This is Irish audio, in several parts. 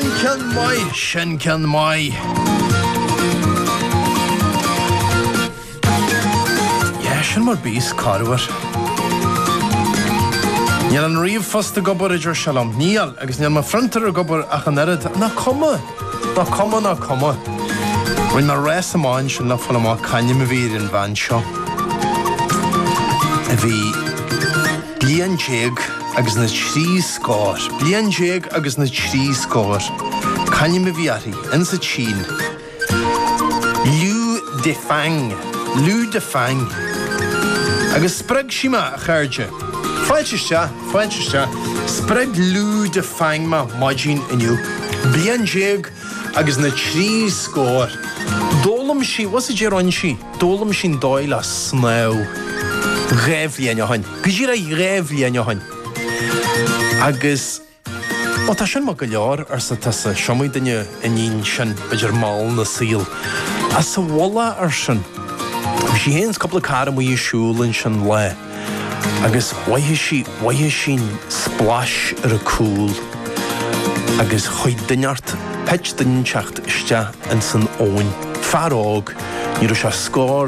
Shen mai. Shen mar bís carwer. Níl an riomh fosta gobar idir shalom. Níl, agus níl ma frontar a gobar ach an erad. Na cuma. When ma res amáin sin na ffola má caine me vír in van seo. A bhí blian jéag agus na trí scór. Blian jéag agus na trí scór. Caine me víari in sa Chín. Lú de fang. Agus spreg sima a chairde. Fáiltiste. Spreg lú de fang ma máidín iniu. Blian jéag agus na trí scór. Dólam sí, was a géran sí? Dólam sin dóil a snáw. Révlian hain. Gysira révlian hain. Agus o ta sin ma go leor ar sa tasa siomai dynne inín sin beidir mal na síl. A sa wala ar sin. Si hens couple cara mu i siúlin sin le. Agus waithe sin splash ar a cúl. Agus chuid dynart pech dynseacht iste in san óin. Faróg, níru se scór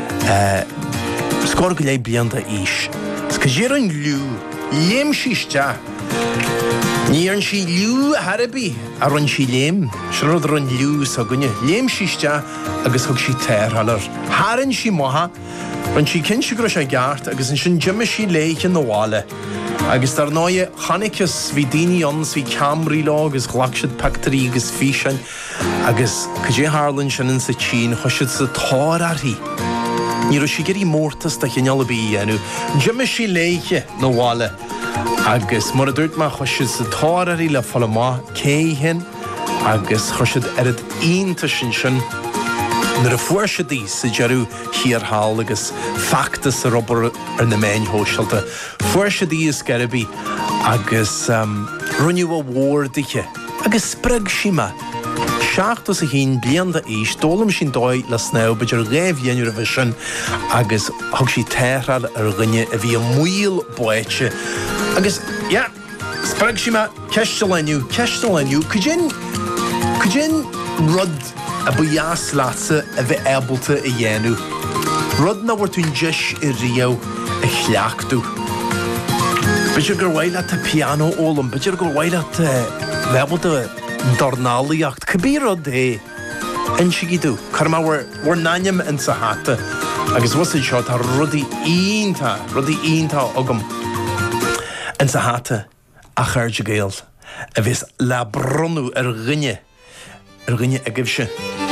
go le blianta ís. Sca géar an lú, léim síiste. Ní an sí lú harabí a ran sí léim. Se rud ran lú sa gunne. Léim síiste agus thug sí téirhalar. Hárann sí maithe, ran sí cin si gro sé gart agus an sin jimme sí léiche na bháile. Agus dar náide chanicus hí daoine ans hí Camrí lá agus ghlacsiad pectarí agus físin agus cé Harlan sin in sa Chín chuisiid sa táir arthaí. Níru sí gerí mórtas da chéneala bí enú. Jimme sí léiche na bháile. Agus mar a dúirt má chuisiid sa táir arthaí le fola má céhin agus chuisiid erad ionta sin nar a fuairsidí sa dearú híarthal agus facta sa robar ar na main hóisialta. Fuairsidí is garabí agus runniú a mhórdiche agus spreg sima. Seachtas a hín blianda ís, dólam sin dóid le snáw beidir réimhhéanú a bhesin agus thug sí téithread ar rinne a bhí a muil buaite. Agus, spreg sima ceisteleniu. Cujin rud a buias lása a bheith ebalta a dhéanú. Rud na bhirtún deis I riau a chleachtú. Beidir gur bhhaile a piano ólam, beidir gur bhhaile a bhebalta dornálaíocht. Cabí rud é in sigidú. Carma war náim in sa háta. Agus wasid seo tá rudí ionta agam in sa háta a chairde géal. A bhís le brunú ar rinne a gibse.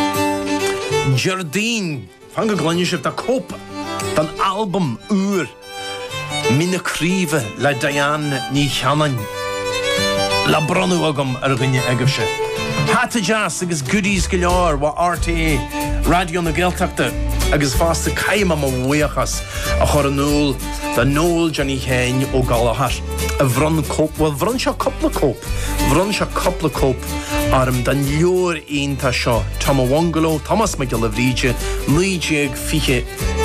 Jardín, fan go glanne sib da cópa, dan album úr, mina críve le Diane ní cheannain. La brunú agam ar rinne a gibse. Háta jazz agus goodies go leor wa RTA, radio na Gaeltachta, agus fásta caima ma bhuiachas a chur an núl, da núl Johnny Hain ó Galahar. A bhron cóp, well bhron se coppla cóp arm dan leor ionta seo. Tama Wangalo, Thomas McGillivríide, Luigiag fiche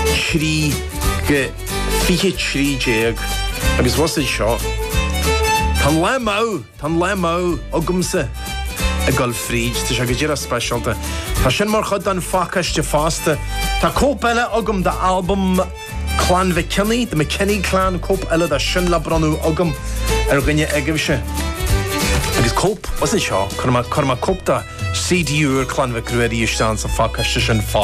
trí déag. Agus wasid seo. Tan lemau agumsa a Golfríd, tá se go ddíra specialta. Tá sin mar chud an facaiste fásta. Tá cóp eile agam da album Clan McKinney, the McKinney clan, cóp eile da sin le brunú agam ar rinne agimse. Agus cóp, was it seo? Chur ma cóp da CDúr Clan McCruerí isteán sa facaiste sin